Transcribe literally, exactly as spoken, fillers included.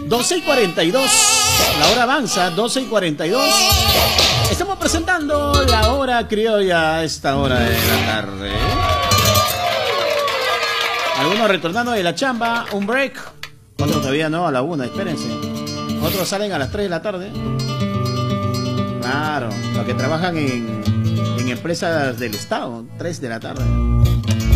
doce y cuarenta y dos. La hora avanza, doce y cuarenta y dos. Estamos presentando la hora criolla a esta hora de la tarde. Algunos retornando de la chamba, un break. Otros todavía no, a la una, espérense. Otros salen a las tres de la tarde. Claro, los que trabajan en, en empresas del Estado, tres de la tarde.